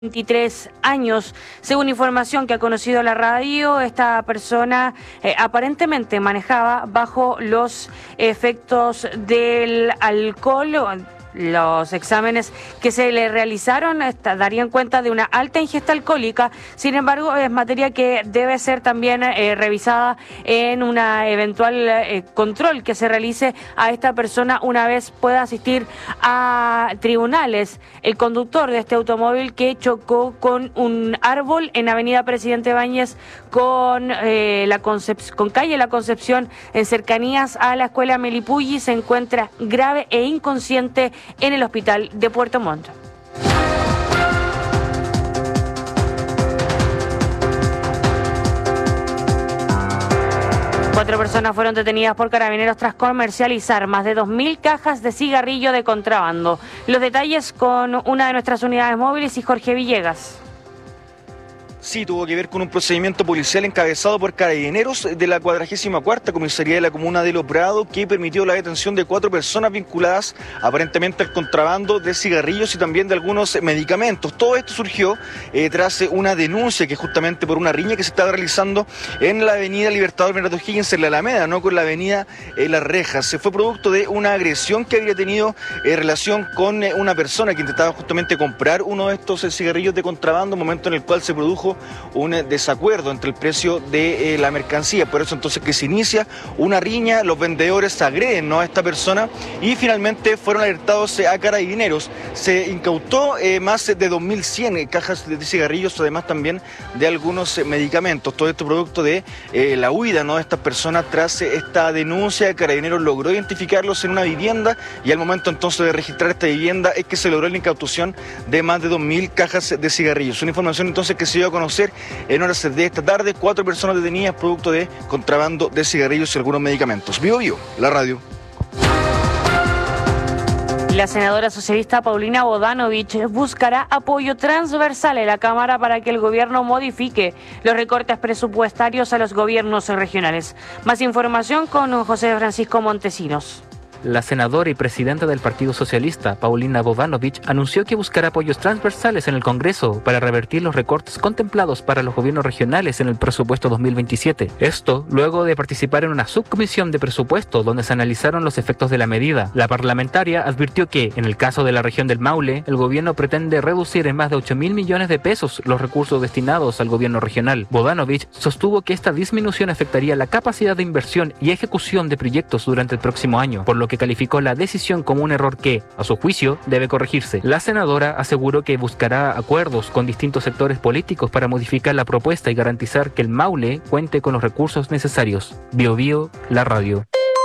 23 años. Según información que ha conocido la radio, esta persona aparentemente manejaba bajo los efectos del alcohol. Los exámenes que se le realizaron darían cuenta de una alta ingesta alcohólica. Sin embargo, es materia que debe ser también revisada en una eventual control que se realice a esta persona una vez pueda asistir a tribunales. El conductor de este automóvil que chocó con un árbol en Avenida Presidente Báñez con calle La Concepción, en cercanías a la escuela Melipulli, se encuentra grave e inconsciente en el hospital de Puerto Montt. Cuatro personas fueron detenidas por carabineros tras comercializar más de 2.000 cajas de cigarrillo de contrabando. Los detalles con una de nuestras unidades móviles y Jorge Villegas. Sí, tuvo que ver con un procedimiento policial encabezado por carabineros de la 44ª Comisaría de la Comuna de Los Prados, que permitió la detención de 4 personas vinculadas aparentemente al contrabando de cigarrillos y también de algunos medicamentos. Todo esto surgió tras una denuncia que justamente por una riña que se estaba realizando en la avenida Libertador Bernardo Higgins, en la Alameda, no con la avenida Las Rejas. Se fue producto de una agresión que habría tenido relación con una persona que intentaba justamente comprar uno de estos cigarrillos de contrabando, momento en el cual se produjo un desacuerdo entre el precio de la mercancía. Por eso entonces que se inicia una riña, los vendedores agreden a esta persona y finalmente fueron alertados a carabineros. Se incautó más de 2.100 cajas de cigarrillos, además también de algunos medicamentos. Todo esto producto de la huida de estas personas tras esta denuncia. Carabineros logró identificarlos en una vivienda y al momento entonces de registrar esta vivienda es que se logró la incautación de más de 2.000 cajas de cigarrillos. Una información entonces que se dio a conocer en horas de esta tarde. 4 personas detenidas producto de contrabando de cigarrillos y algunos medicamentos. Bio Bio, la radio. La senadora socialista Paulina Bodanovich buscará apoyo transversal en la Cámara para que el gobierno modifique los recortes presupuestarios a los gobiernos regionales. Más información con José Francisco Montesinos. La senadora y presidenta del Partido Socialista, Paulina Bodanovich, anunció que buscará apoyos transversales en el Congreso para revertir los recortes contemplados para los gobiernos regionales en el presupuesto 2027. Esto luego de participar en una subcomisión de presupuesto donde se analizaron los efectos de la medida. La parlamentaria advirtió que, en el caso de la región del Maule, el gobierno pretende reducir en más de 8.000 millones de pesos los recursos destinados al gobierno regional. Bodanovich sostuvo que esta disminución afectaría la capacidad de inversión y ejecución de proyectos durante el próximo año, por lo que calificó la decisión como un error que, a su juicio, debe corregirse. La senadora aseguró que buscará acuerdos con distintos sectores políticos para modificar la propuesta y garantizar que el Maule cuente con los recursos necesarios. Bio Bio, la radio.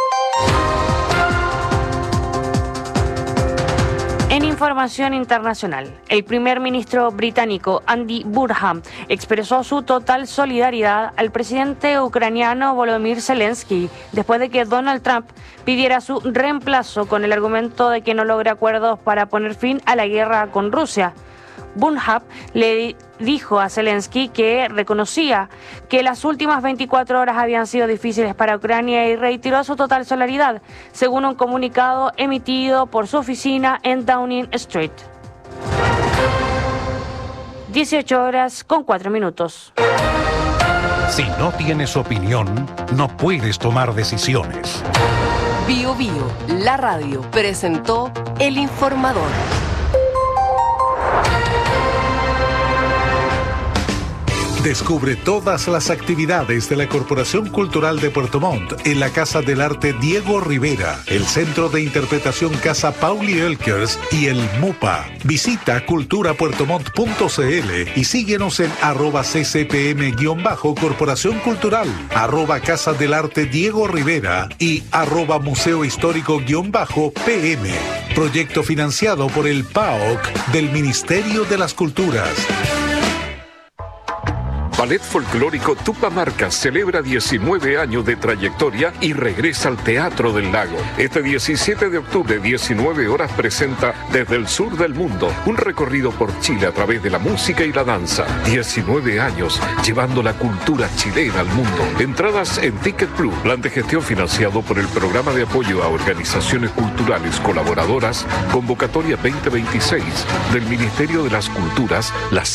En información internacional, el primer ministro británico Andy Burnham expresó su total solidaridad al presidente ucraniano Volodymyr Zelensky después de que Donald Trump pidiera su reemplazo con el argumento de que no logra acuerdos para poner fin a la guerra con Rusia. Burnham le dijo a Zelensky que reconocía que las últimas 24 horas habían sido difíciles para Ucrania y reiteró su total solidaridad, según un comunicado emitido por su oficina en Downing Street. 18:04. Si no tienes opinión, no puedes tomar decisiones. Bio Bio, la radio, presentó El Informador. Descubre todas las actividades de la Corporación Cultural de Puerto Montt en la Casa del Arte Diego Rivera, el Centro de Interpretación Casa Pauli Elkers y el MUPA. Visita culturapuertomont.cl y síguenos en @ccpm_Corporación Cultural, @Casa del Arte Diego Rivera y @Museo Histórico_PM. Proyecto financiado por el PAOC del Ministerio de las Culturas. Ballet Folclórico Tupamarcas celebra 19 años de trayectoria y regresa al Teatro del Lago. Este 17 de octubre, 19 horas, presenta Desde el Sur del Mundo, un recorrido por Chile a través de la música y la danza. 19 años llevando la cultura chilena al mundo. Entradas en Ticket Plus, plan de gestión financiado por el Programa de Apoyo a Organizaciones Culturales Colaboradoras, convocatoria 2026 del Ministerio de las Culturas, la